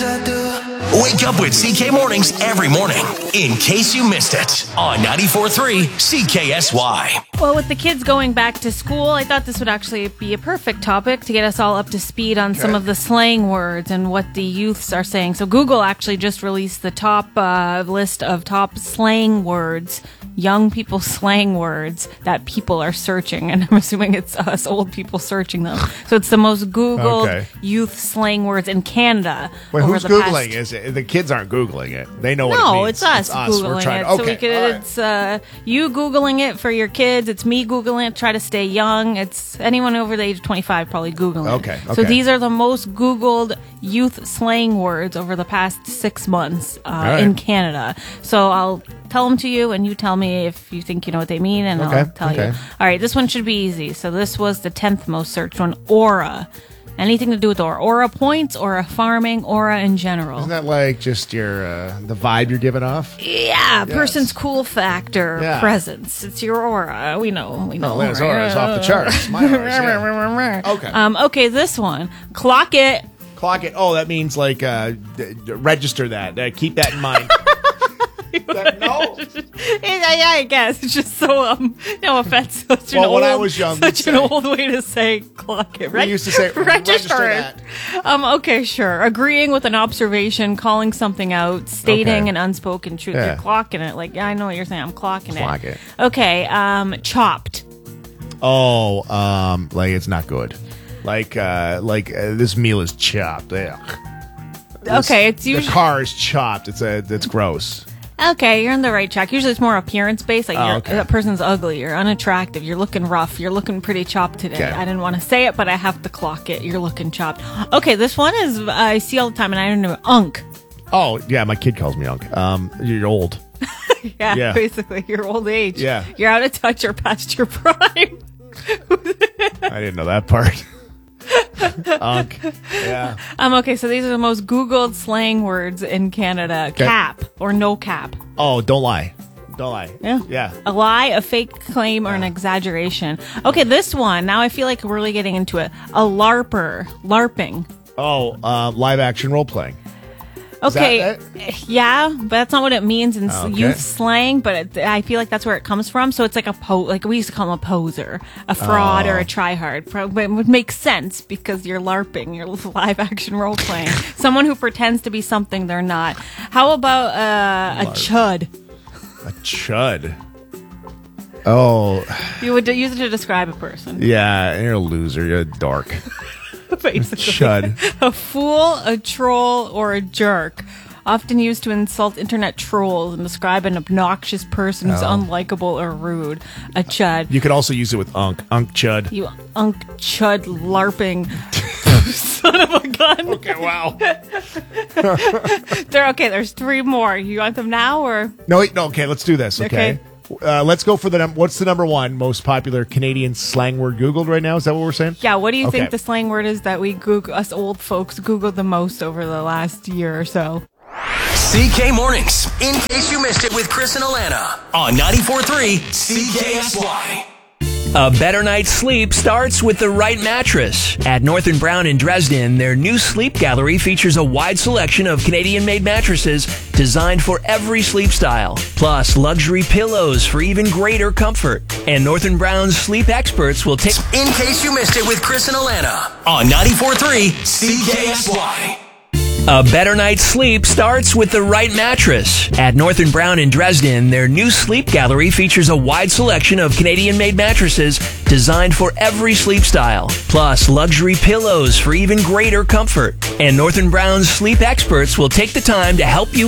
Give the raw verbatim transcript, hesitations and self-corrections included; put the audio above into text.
Wake up with C K Mornings every morning, in case you missed it, on ninety-four point three C K S Y. Well, with the kids going back to school, I thought this would actually be a perfect topic to get us all up to speed on okay. some of the slang words and what the youths are saying. So Google actually just released the top uh, list of top slang words, young people slang words that people are searching. And I'm assuming it's us old people searching them. So it's the most Googled okay. youth slang words in Canada. Wait, who's Googling? Past... Is it? The kids aren't Googling it. They know what no, it means. No, it's us it's us. Googling We're trying it. To, okay. So we could, right. It's uh, you Googling it for your kids. It's me Googling it. Try to stay young. It's anyone over the age of twenty-five probably Googling okay, it. Okay. So these are the most Googled youth slang words over the past six months uh, right. in Canada. So I'll tell them to you, and you tell me if you think you know what they mean, and okay. I'll tell okay. you. All right, this one should be easy. So this was the tenth most searched one, aura. Anything to do with aura. Aura points, aura farming, aura in general. Isn't that like just your uh, the vibe you're giving off? Yeah, yes. Person's cool factor, yeah. presence. It's your aura. We know. We know. Oh, Lynn's aura is off the charts. My aura's, yeah. Okay. Um, okay, this one. Clock it. Clock it. Oh, that means like uh, d- d- register that. Uh, keep that in mind. That, no, yeah, I guess it's just so um. No offense, such well, an when old, I was young, such an say, old way to say clock it. Right? We used to say register, register it. Um. Okay, sure. Agreeing with an observation, calling something out, stating okay. an unspoken truth. Yeah. You're clocking it. Like yeah, I know what you're saying. I'm clocking Clock it. it. Okay. Um. Chopped. Oh. Um. Like it's not good. Like uh. Like uh, this meal is chopped. Ugh. This, okay. It's usually the car is chopped. It's a. It's gross. Okay, you're on the right track. Usually it's more appearance based. Like, oh, you're, okay. that person's ugly, you're unattractive, you're looking rough, you're looking pretty chopped today. Okay. I didn't want to say it, but I have to clock it. You're looking chopped. Okay, this one is, uh, I see all the time, and I don't know, unk. Oh, yeah, my kid calls me unk. Um, you're old. yeah, yeah, basically, your old age. Yeah. You're out of touch or past your prime. I didn't know that part. Unk. Yeah. Um. Okay. So these are the most Googled slang words in Canada. Okay. Cap or no cap. Oh, don't lie. Don't lie. Yeah. Yeah. A lie, a fake claim, or an exaggeration. Okay. This one. Now I feel like we're really getting into it. A LARPer. LARPing. Oh, uh, live action role playing. Okay, that yeah, but that's not what it means in okay. youth slang. But it, I feel like that's where it comes from. So it's like a po, like we used to call them a poser, a fraud, oh. or a tryhard. But it would make sense because you're LARPing, you're live action role playing. Someone who pretends to be something they're not. How about uh, a chud? A chud. Oh, you would use it to describe a person. Yeah, you're a loser. You're a dork. Basically. Chud. A fool, a troll, or a jerk. Often used to insult internet trolls and describe an obnoxious person who's oh. unlikable or rude. A chud. You could also use it with unk. Unk chud. You unk chud larping. Son of a gun. Okay, wow. there, okay, there's three more. You want them now or? No, wait, no, okay, let's do this, okay? okay. Uh, let's go for the num- what's the number one most popular Canadian slang word Googled right now? Is that what we're saying? Yeah. What do you okay. think the slang word is that we Google, us old folks Googled the most over the last year or so? C K Mornings, in case you missed it with Chris and Alana on ninety-four point three C K S Y. A better night's sleep starts with the right mattress. At North and Brown in Dresden, their new sleep gallery features a wide selection of Canadian-made mattresses designed for every sleep style, plus luxury pillows for even greater comfort. And North and Brown's sleep experts will take... In case you missed it with Chris and Alana on ninety-four point three C K S Y. A better night's sleep starts with the right mattress. At North and Brown in Dresden, their new sleep gallery features a wide selection of Canadian-made mattresses designed for every sleep style, plus luxury pillows for even greater comfort. And North and Brown's sleep experts will take the time to help you